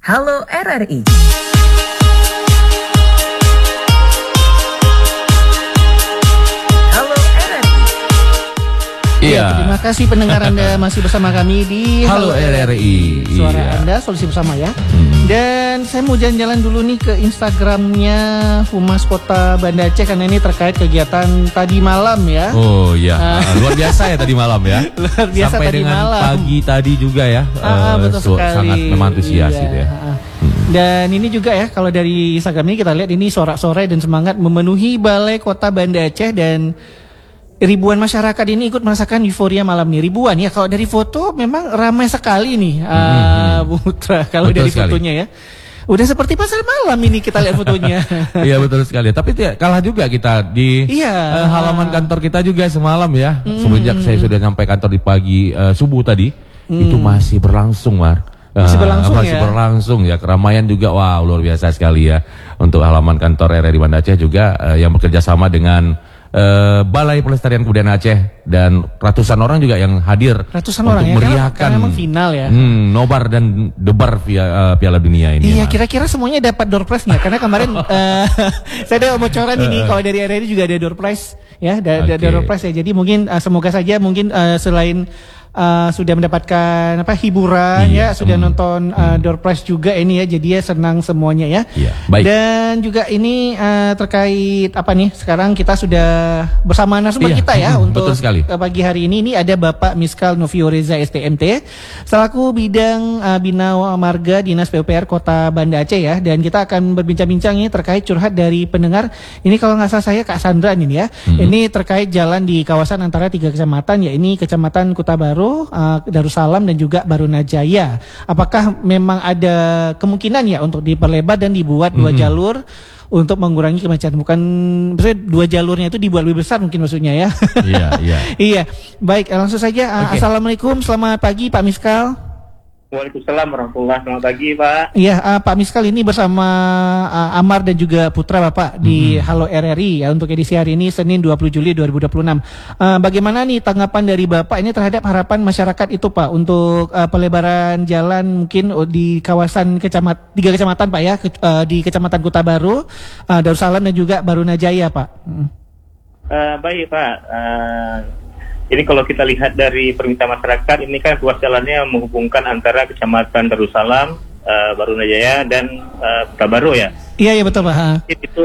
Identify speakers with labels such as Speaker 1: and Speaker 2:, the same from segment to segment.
Speaker 1: Halo RRI. Halo RRI.
Speaker 2: Iya. Terima kasih pendengar Anda masih bersama kami di
Speaker 3: Halo RRI.
Speaker 2: Suara
Speaker 3: Iya.
Speaker 2: Anda, solusi bersama ya. Dan saya mau jalan-jalan dulu nih ke Instagramnya Humas Kota Banda Aceh karena ini terkait kegiatan tadi malam ya.
Speaker 3: Oh iya, luar biasa ya tadi malam ya.
Speaker 2: Luar biasa
Speaker 3: sampai
Speaker 2: tadi
Speaker 3: dengan
Speaker 2: malam.
Speaker 3: pagi tadi juga ya.
Speaker 2: Betul sekali.
Speaker 3: Sangat memang antusias
Speaker 2: Iya.
Speaker 3: gitu ya.
Speaker 2: Dan ini juga ya, kalau dari Instagram ini kita lihat ini sorak-sorai dan semangat memenuhi Balai Kota Banda Aceh dan ribuan masyarakat ini ikut merasakan euforia malam ini. Ribuan ya, kalau dari foto memang ramai sekali nih, Bu Putra. Kalau
Speaker 3: Betul
Speaker 2: dari
Speaker 3: sekali.
Speaker 2: fotonya ya, udah seperti pasar malam ini kita lihat fotonya.
Speaker 3: Iya betul sekali. Tapi kalah juga kita di
Speaker 2: Iya.
Speaker 3: halaman kantor kita juga semalam ya. Semenjak saya sudah sampai kantor di pagi subuh tadi, itu masih berlangsung, Mar.
Speaker 2: Masih berlangsung
Speaker 3: masih
Speaker 2: ya?
Speaker 3: berlangsung ya. Keramaian juga wow luar biasa sekali ya. Untuk halaman kantor RRI Banda Aceh juga yang bekerja sama dengan Balai Pelestarian Kebudayaan Aceh dan ratusan orang juga yang hadir
Speaker 2: Ratusan
Speaker 3: untuk
Speaker 2: orang ya,
Speaker 3: meriahkan
Speaker 2: karena emang final ya.
Speaker 3: nobar dan debar Piala Dunia ini.
Speaker 2: Iya,
Speaker 3: Mas.
Speaker 2: kira-kira semuanya dapat door prize nggak? Karena kemarin saya ada bocoran ini kalau dari RRI juga ada door prize ya, ada door prize ya. Jadi mungkin semoga saja mungkin selain sudah mendapatkan hiburan
Speaker 3: Iya,
Speaker 2: ya, sudah nonton door prize juga ini ya. Jadi ya senang semuanya ya.
Speaker 3: Iya, baik.
Speaker 2: Dan juga ini terkait apa nih? Sekarang kita sudah bersama narasumber
Speaker 3: Iya,
Speaker 2: kita ya untuk
Speaker 3: betul sekali.
Speaker 2: pagi hari ini ada Bapak Miskal Novio Reza STMT selaku bidang Bina Marga Dinas PUPR Kota Banda Aceh ya, dan kita akan berbincang-bincang ini terkait curhat dari pendengar. Ini kalau nggak salah saya Kak Sandra ini ya. Ini terkait jalan di kawasan antara 3 kecamatan ya, ini Kecamatan Kota Baru, Darussalam dan juga Barunajaya. Apakah memang ada kemungkinan ya untuk diperlebar dan dibuat 2 jalur untuk mengurangi kemacetan? Bukan, maksudnya 2 jalurnya itu dibuat lebih besar mungkin maksudnya ya.
Speaker 3: Iya, iya.
Speaker 2: Iya, baik, langsung saja.
Speaker 3: Oke.
Speaker 2: Assalamualaikum, selamat pagi Pak Miskal.
Speaker 4: Waalaikumsalam warahmatullahi wabarakatuh. Selamat pagi, Pak.
Speaker 2: Iya, Pak Miskal ini bersama Amar dan juga Putra Bapak di Halo RRI ya untuk edisi hari ini Senin 20 Juli 2026. Bagaimana nih tanggapan dari Bapak ini terhadap harapan masyarakat itu Pak untuk pelebaran jalan mungkin di kawasan 3 kecamatan Pak ya, di Kecamatan Kota Baru, Darussalam dan juga Barunajaya Pak.
Speaker 4: Baik, Pak. Jadi kalau kita lihat dari permintaan masyarakat, ini kan ruas jalannya menghubungkan antara Kecamatan Darussalam, Barunajaya dan Kota Baru ya.
Speaker 2: Iya betul Pak.
Speaker 4: Itu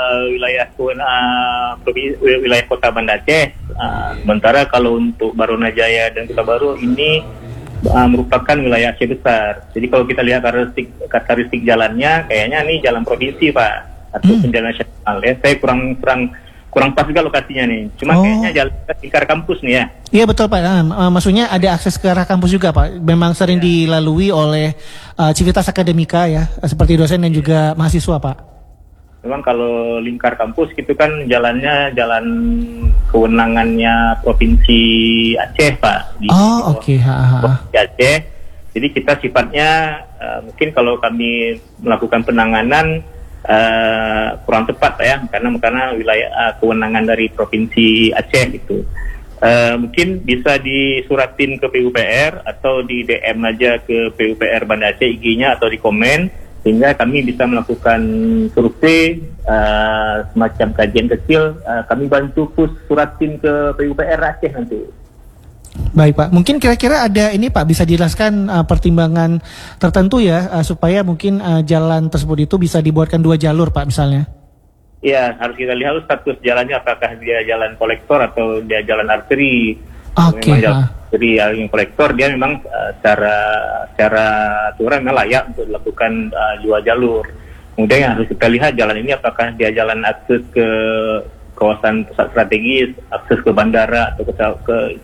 Speaker 4: wilayah Kota Banda Aceh. Sementara kalau untuk Barunajaya dan Kota Baru ini merupakan wilayah Aceh besar. Jadi kalau kita lihat karakteristik jalannya, kayaknya ini jalan provinsi Pak, atau jalan nasional ya. Saya kurang pas juga lokasinya nih. Cuma kayaknya jalan lingkar kampus nih ya.
Speaker 2: Iya betul Pak. Maksudnya ada akses ke arah kampus juga Pak. Memang sering dilalui oleh civitas akademika ya, seperti dosen dan juga mahasiswa Pak.
Speaker 4: Memang kalau lingkar kampus gitu kan jalannya jalan kewenangannya Provinsi Aceh Pak.
Speaker 2: Oke.
Speaker 4: Provinsi Aceh. Jadi kita sifatnya mungkin kalau kami melakukan penanganan kurang tepat ya, karena wilayah kewenangan dari Provinsi Aceh gitu. Mungkin bisa disuratin ke PUPR atau di DM aja ke PUPR Banda Aceh IG-nya atau di komen, sehingga kami bisa melakukan survei semacam kajian kecil. Kami bantu suratin ke PUPR Aceh nanti.
Speaker 2: Baik Pak, mungkin kira-kira ada ini Pak, bisa dijelaskan pertimbangan tertentu ya supaya mungkin jalan tersebut itu bisa dibuatkan 2 jalur Pak misalnya.
Speaker 4: Iya, harus kita lihat status jalannya, apakah dia jalan kolektor atau dia jalan arteri.
Speaker 2: Oke.
Speaker 4: Memang jalan arteri yang kolektor dia memang secara aturan memang layak untuk dilakukan 2 jalur. Kemudian yang harus kita lihat jalan ini apakah dia jalan akses ke kawasan pusat strategis, akses ke bandara atau ke